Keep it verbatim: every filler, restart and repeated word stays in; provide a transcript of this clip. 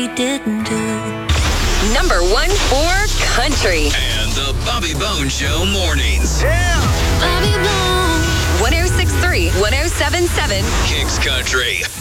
we didn't do. Number one for country. And the Bobby Bones Show mornings. Yeah. Bobby Bones. one oh six point three, one oh seven point seven Kicks Country.